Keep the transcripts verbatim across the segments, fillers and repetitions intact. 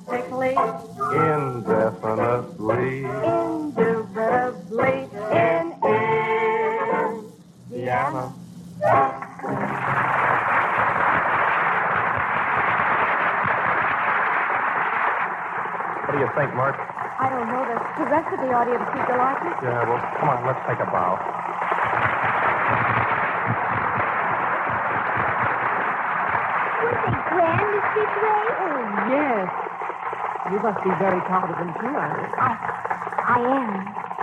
practically, indefinitely, indubitably, in Indiana. What do you think, Mark? I don't know. The, the rest of the audience seem to like it. Yeah, well, come on, let's take a bow. Isn't it grand, Mister Ray? Oh, yes. You must be very proud of them, too, Iris. I, I am.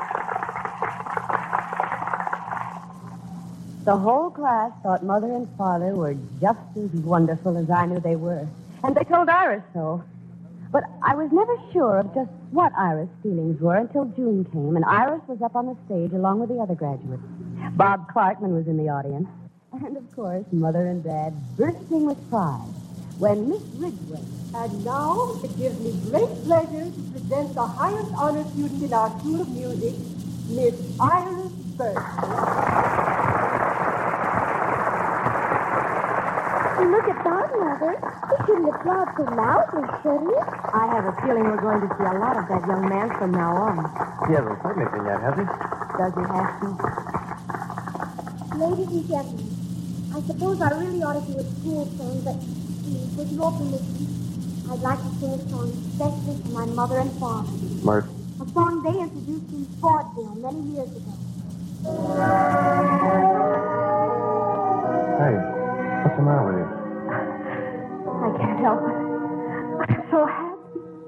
The whole class thought Mother and Father were just as wonderful as I knew they were. And they told Iris so. But I was never sure of just what Iris' feelings were until June came, and Iris was up on the stage along with the other graduates. Bob Clarkman was in the audience. And, of course, Mother and Dad bursting with pride when Miss Ridgway... And now it gives me great pleasure to present the highest honor student in our School of Music, Miss Iris Burke. Look at Bob, Mother. He shouldn't applaud so loudly, should he? I have a feeling we're going to see a lot of that young man from now on. He hasn't said anything yet, has he? Does he have to? Ladies and gentlemen, I suppose I really ought to do a school song, but please, with your permission, I'd like to sing a song especially for my mother and father. Mark. A song they introduced in vaudeville many years ago. Hey, what's the matter with you? I can't help it.